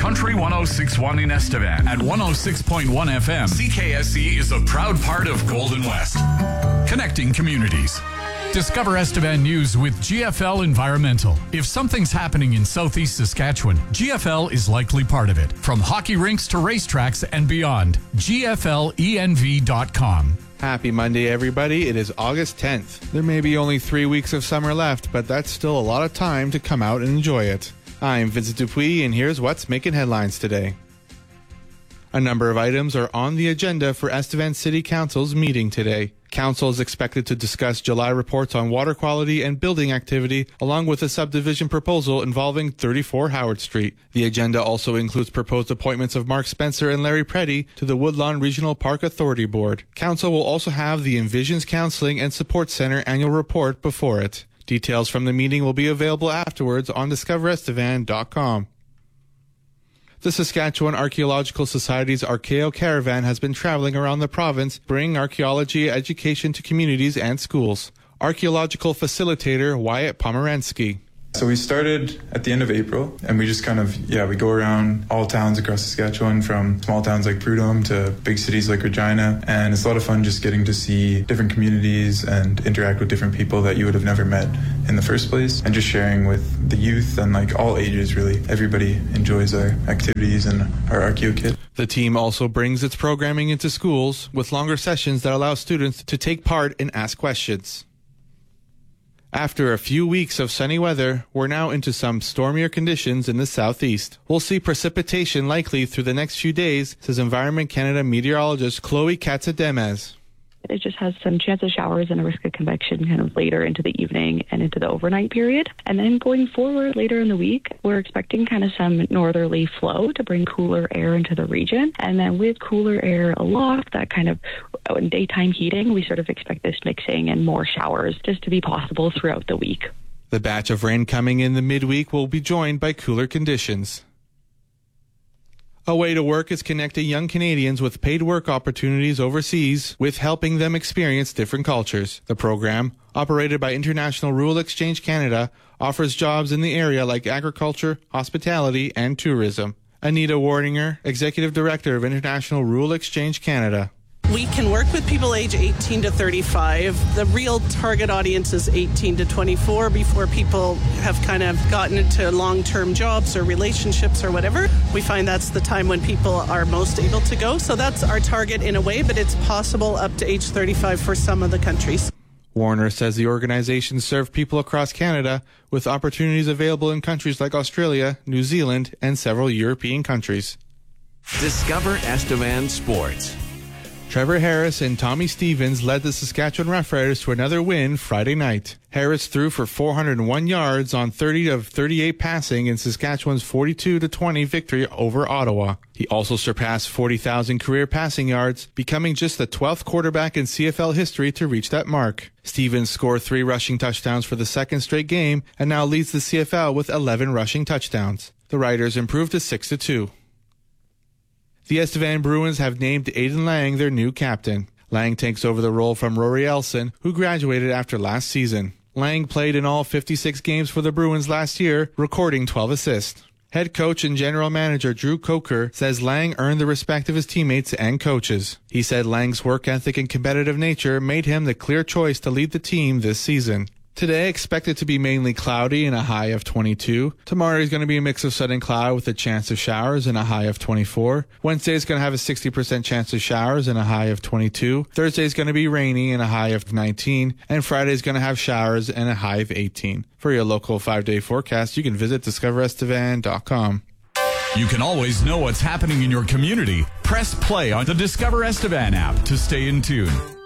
Country 106.1 in Estevan. At 106.1 FM, CKSE is a proud part of Golden West. Connecting communities. Discover Estevan News with GFL Environmental. If something's happening in Southeast Saskatchewan, GFL is likely part of it. From hockey rinks to racetracks and beyond. GFLENV.com. Happy Monday, everybody. It is August 10th. There may be only 3 weeks of summer left, but that's still a lot of time to come out and enjoy it. I'm Vincent Dupuis, and here's what's making headlines today. A number of items are on the agenda for Estevan City Council's meeting today. Council is expected to discuss July reports on water quality and building activity, along with a subdivision proposal involving 34 Howard Street. The agenda also includes proposed appointments of Mark Spencer and Larry Preddy to the Woodlawn Regional Park Authority Board. Council will also have the Envisions Counseling and Support Center annual report before it. Details from the meeting will be available afterwards on discoverestevan.com. The Saskatchewan Archaeological Society's Archaeo Caravan has been traveling around the province, bringing archaeology education to communities and schools. Archaeological facilitator Wyatt Pomeranski. So we started at the end of April, and we just we go around all towns across Saskatchewan, from small towns like Prudhomme to big cities like Regina, and it's a lot of fun just getting to see different communities and interact with different people that you would have never met in the first place, and just sharing with the youth and all ages, really. Everybody enjoys our activities and our Archaeo kit. The team also brings its programming into schools with longer sessions that allow students to take part and ask questions. After a few weeks of sunny weather, we're now into some stormier conditions in the southeast. We'll see precipitation likely through the next few days, says Environment Canada meteorologist Chloe Katsademez. It just has some chance of showers and a risk of convection kind of later into the evening and into the overnight period. And then going forward later in the week, we're expecting kind of some northerly flow to bring cooler air into the region. And then with cooler air aloft, that kind of daytime heating, we sort of expect this mixing and more showers just to be possible throughout the week. The batch of rain coming in the midweek will be joined by cooler conditions. A way to work is connecting young Canadians with paid work opportunities overseas with helping them experience different cultures. The program, operated by International Rural Exchange Canada, offers jobs in the area like agriculture, hospitality, and tourism. Anita Wardinger, Executive Director of International Rural Exchange Canada. We can work with people age 18 to 35. The real target audience is 18 to 24 before people have kind of gotten into long-term jobs or relationships or whatever. We find that's the time when people are most able to go. So that's our target in a way, but it's possible up to age 35 for some of the countries. Warner says the organization serves people across Canada with opportunities available in countries like Australia, New Zealand, and several European countries. Discover Estevan Sports. Trevor Harris and Tommy Stevens led the Saskatchewan Roughriders to another win Friday night. Harris threw for 401 yards on 30 of 38 passing in Saskatchewan's 42-20 victory over Ottawa. He also surpassed 40,000 career passing yards, becoming just the 12th quarterback in CFL history to reach that mark. Stevens scored 3 rushing touchdowns for the second straight game and now leads the CFL with 11 rushing touchdowns. The Riders improved to 6-2. The Estevan Bruins have named Aidan Lang their new captain. Lang takes over the role from Rory Elson, who graduated after last season. Lang played in all 56 games for the Bruins last year, recording 12 assists. Head coach and general manager Drew Coker says Lang earned the respect of his teammates and coaches. He said Lang's work ethic and competitive nature made him the clear choice to lead the team this season. Today, expected to be mainly cloudy and a high of 22. Tomorrow is going to be a mix of sun and cloud with a chance of showers and a high of 24. Wednesday is going to have a 60% chance of showers and a high of 22. Thursday is going to be rainy and a high of 19. And Friday is going to have showers and a high of 18. For your local 5-day forecast, you can visit discoverestevan.com. You can always know what's happening in your community. Press play on the Discover Estevan app to stay in tune.